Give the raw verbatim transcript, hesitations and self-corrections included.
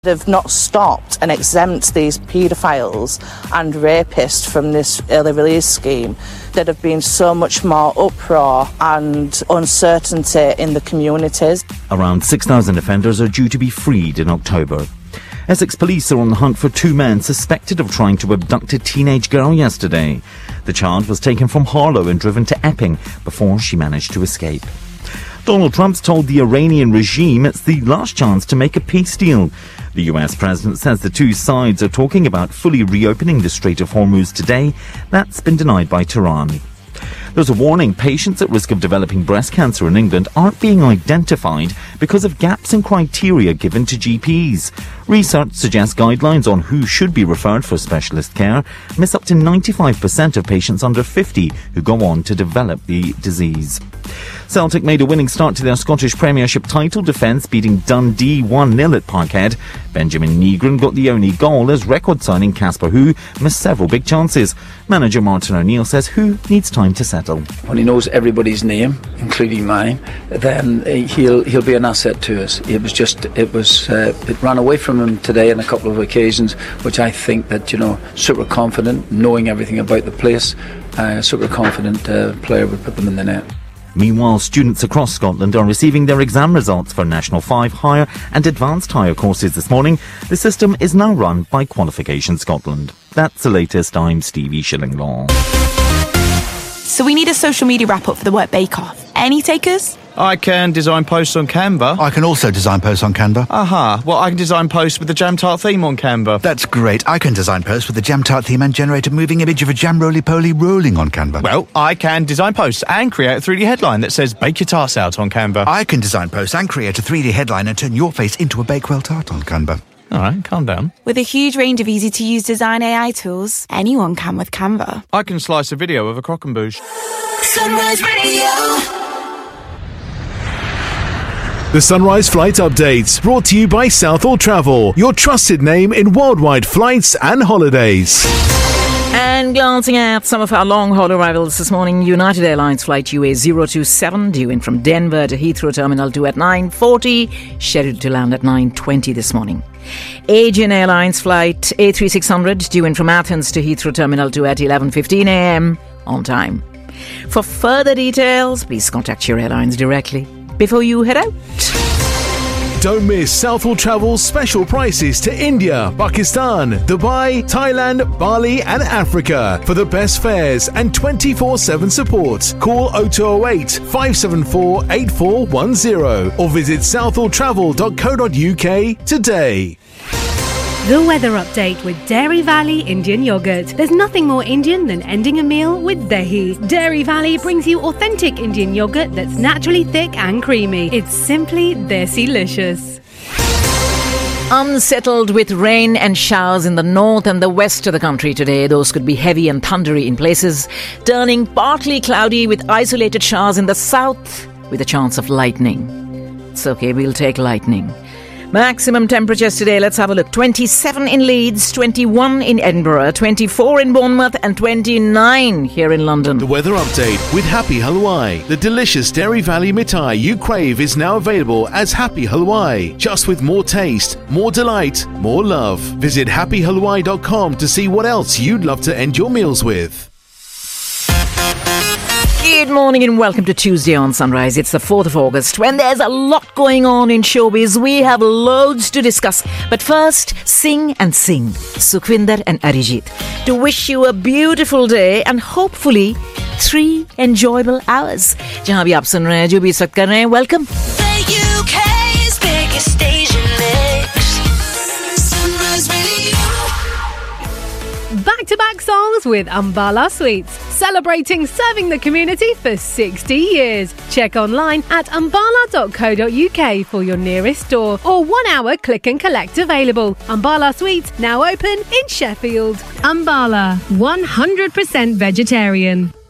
They've not stopped and exempt these paedophiles and rapists from this early release scheme. There'd have been so much more uproar and uncertainty in the communities. Around six thousand offenders are due to be freed in October. Essex police are on the hunt for two men suspected of trying to abduct a teenage girl yesterday. The child was taken from Harlow and driven to Epping before she managed to escape. Donald Trump's told the Iranian regime it's the last chance to make a peace deal. The U S president says the two sides are talking about fully reopening the Strait of Hormuz today. That's been denied by Tehran. There's a warning: patients at risk of developing breast cancer in England aren't being identified because of gaps in criteria given to G Ps. Research suggests guidelines on who should be referred for specialist care miss up to ninety-five percent of patients under fifty who go on to develop the disease. Celtic made a winning start to their Scottish Premiership title defence, beating Dundee one nil at Parkhead. Benjamin Negron got the only goal as record signing Casper Hu missed several big chances. Manager Martin O'Neill says Hu needs time to settle. When he knows everybody's name, including mine, then he'll he'll be an asset to us. It was just it was uh, it ran away from him today on a couple of occasions, which I think that, you know, super confident, knowing everything about the place, uh, super confident uh, player would put them in the net. Meanwhile, students across Scotland are receiving their exam results for National five higher and advanced higher courses this morning. The system is now run by Qualification Scotland. That's the latest. I'm Stevie Shillinglaw. So we need a social media wrap-up for the Work Bake-Off. Any takers? I can design posts on Canva. I can also design posts on Canva. Aha. Well, I can design posts with the Jam Tart theme on Canva. That's great. I can design posts with the Jam Tart theme and generate a moving image of a jam roly-poly rolling on Canva. Well, I can design posts and create a three D headline that says "Bake your tarts out" on Canva. I can design posts and create a three D headline and turn your face into a Bakewell tart on Canva. All right, calm down. With a huge range of easy-to-use design A I tools, anyone can with Canva. I can slice a video of a croquembouche. Sunrise Radio. The Sunrise Flight Updates, brought to you by Southall Travel, your trusted name in worldwide flights and holidays. And glancing at some of our long-haul arrivals this morning, United Airlines Flight U A zero two seven due in from Denver to Heathrow Terminal two at nine forty, scheduled to land at nine twenty this morning. Aegean Airlines Flight A three six hundred due in from Athens to Heathrow Terminal two at eleven fifteen a.m. on time. For further details, please contact your airlines directly before you head out. Don't miss Southall Travel's special prices to India, Pakistan, Dubai, Thailand, Bali and Africa. For the best fares and twenty-four seven support, call oh two oh eight, five seven four, eight four one oh or visit southall travel dot co dot uk today. The weather update with Dairy Valley Indian Yogurt. There's nothing more Indian than ending a meal with dahi. Dairy Valley brings you authentic Indian yogurt that's naturally thick and creamy. It's simply desi-licious. Unsettled with rain and showers in the north and the west of the country today. Those could be heavy and thundery in places, turning partly cloudy with isolated showers in the south with a chance of lightning. It's okay, we'll take lightning. Maximum temperatures today, let's have a look. twenty-seven in Leeds, twenty-one in Edinburgh, twenty-four in Bournemouth and twenty-nine here in London. The weather update with Happy Halwai. The delicious Dairy Valley mithai you crave is now available as Happy Halwai. Just with more taste, more delight, more love. Visit happy halwai dot com to see what else you'd love to end your meals with. Good morning and welcome to Tuesday on Sunrise. It's the fourth of August. When there's a lot going on in showbiz, we have loads to discuss. But first, sing and sing. Sukhwinder and Arijit. To wish you a beautiful day and hopefully three enjoyable hours. Jahan bhi aap sun rahe hain, jo bhi is waqt kar rahe hain, welcome. The U K's biggest station mix. Sunrise Radio. Back-to-back songs with Ambala Sweets, celebrating serving the community for sixty years. Check online at ambala dot co dot uk for your nearest store or one hour click and collect available. Ambala Sweets now open in Sheffield. Ambala, one hundred percent vegetarian.